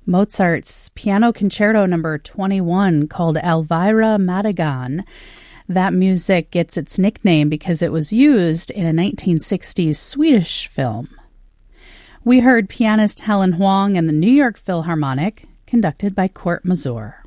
Mozart's Piano Concerto Number 21, called Elvira Madigan. That music gets its nickname because it was used in a 1960s Swedish film. We heard pianist Helen Huang and the New York Philharmonic, conducted by Kurt Masur.